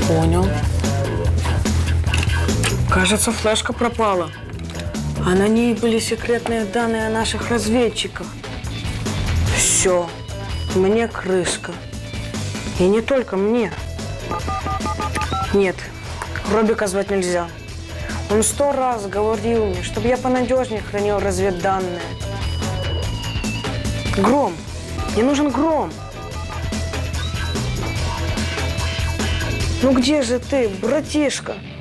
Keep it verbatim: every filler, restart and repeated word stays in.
Понял. Кажется, флешка пропала. А на ней были секретные данные о наших разведчиках. Все. Мне крышка. И не только мне. Нет, Робика звать нельзя. Он сто раз говорил мне, чтобы я понадежнее хранил разведданные. Гром. Мне нужен Гром. Ну где же ты, братишка?